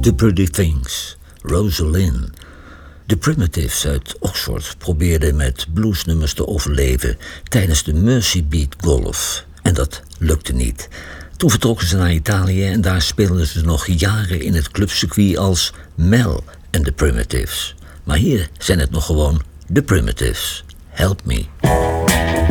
The Pretty Things, Rosalind. De Primitives uit Oxford probeerden met bluesnummers te overleven tijdens de Mersey Beat Golf. En dat lukte niet. Toen vertrokken ze naar Italië en daar speelden ze nog jaren in het clubcircuit als Mel en The Primitives. Maar hier zijn het nog gewoon The Primitives. Help Me.